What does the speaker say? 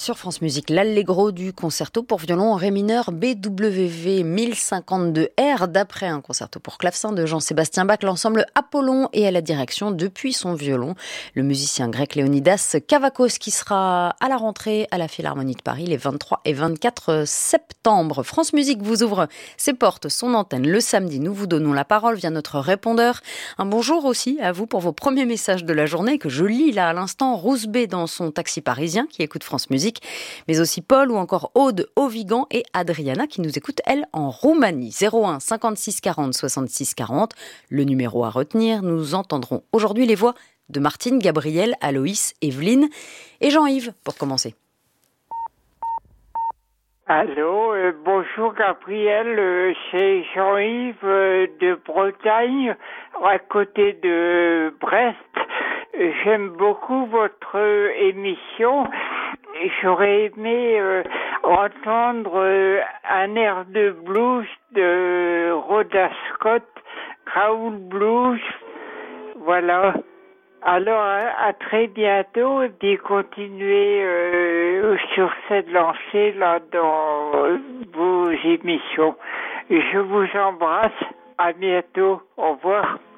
Sur France Musique, l'allegro du concerto pour violon ré mineur BWV 1052R d'après un concerto pour clavecin de Jean-Sébastien Bach, l'ensemble Apollon est à la direction depuis son violon. Le musicien grec Léonidas Kavakos qui sera à la rentrée à la Philharmonie de Paris les 23 et 24 septembre. France Musique vous ouvre ses portes, son antenne le samedi. Nous vous donnons la parole via notre répondeur. Un bonjour aussi à vous pour vos premiers messages de la journée que je lis là à l'instant. Rouzbé dans son taxi parisien qui écoute France Musique. Mais aussi Paul ou encore Aude au Vigan et Adriana qui nous écoute, elle, en Roumanie. 01 56 40 66 40, le numéro à retenir. Nous entendrons aujourd'hui les voix de Martine, Gabriel, Aloïs, Evelyne et Jean-Yves pour commencer. Allô, bonjour Gabriel, c'est Jean-Yves de Bretagne, à côté de Brest. J'aime beaucoup votre émission. J'aurais aimé entendre un air de blues de Rhoda Scott, Raoul Blues, voilà. Alors à très bientôt et puis continuez sur cette lancée là dans vos émissions. Je vous embrasse, à bientôt, au revoir.